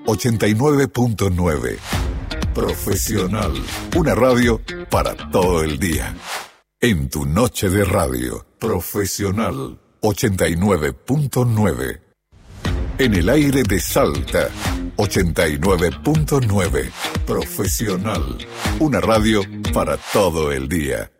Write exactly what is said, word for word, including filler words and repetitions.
ochenta y nueve punto nueve. Profesional, una radio para todo el día. En tu noche de radio, Profesional ochenta y nueve punto nueve. En el aire de Salta, ochenta y nueve punto nueve. Profesional, una radio para todo el día.